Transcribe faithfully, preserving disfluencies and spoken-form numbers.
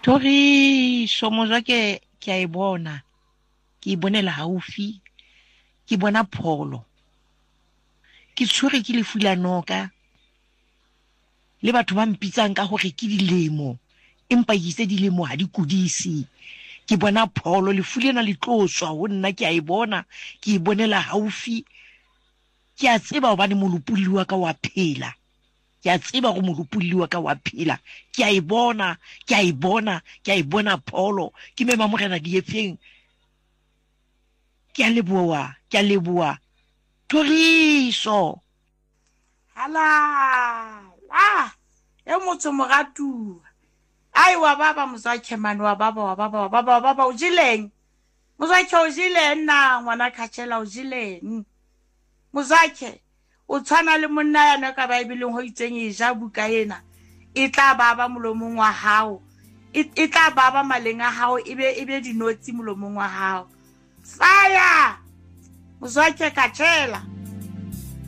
Tori somoza ke ke a e bona ke e bonela haufi ke bona pholo ke tshwere ke lefu la noka le batho ba mpitsang ka hore ke dilemo empa itse dilemo ha di kudisi ke bona pholo lefu lena le tloswa ho nna ke a e bona ke e bonela haufi ke a tseba hobane molopulli wa ka wa phela ke a tseba go molopulli wa ka wa phela ke a e bona ke a e bona ke a e bona pholo ke me mamogela diefeng ke a leboa ke a leboa Toriso hala ah e motho mogatu ai wa baba mosakhe mane wa baba wa baba wa baba wa baba o jileng mosakhe o jileng na ngwana khatshela o jileng mosakhe o tshwana le monna yana ka baebeleng ho itseng e ja buka ena e tla baba molomong wa hao e tla baba maleng a hao ebe ebe dinotsi molomong wa hao fire mosakhe khatshela